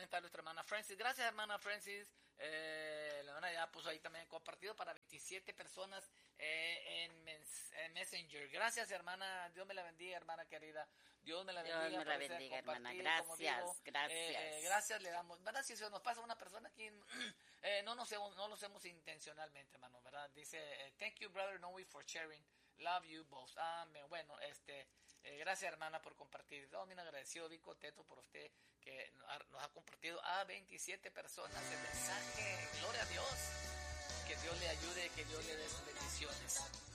también está nuestra hermana Francis. Gracias, hermana Francis. La hermana ya puso ahí también compartido para 27 personas en Messenger. Gracias, hermana. Dios me la bendiga, hermana querida. Dios me la bendiga. Dios me la bendiga, hermana. Gracias, gracias. Gracias le damos. ¿Verdad? Si se nos pasa una persona aquí, no lo hacemos intencionalmente, hermano, ¿verdad? Dice, thank you, brother Noe, for sharing. Love you both. Amén. Bueno, gracias, hermana, por compartir. Bien agradecido, bien contento por usted que nos ha compartido a 27 personas el mensaje. Gloria a Dios. Que Dios le ayude, que Dios le dé sus bendiciones.